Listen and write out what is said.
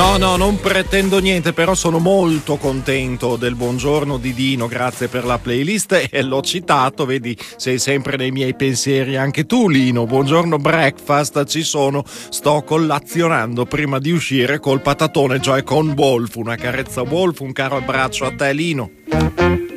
No, non pretendo niente, però sono molto contento del buongiorno di Dino, grazie per la playlist e l'ho citato, vedi, sei sempre nei miei pensieri anche tu, Lino. Buongiorno breakfast, ci sono, sto collazionando prima di uscire col patatone, cioè con Wolf, una carezza Wolf, un caro abbraccio a te, Lino.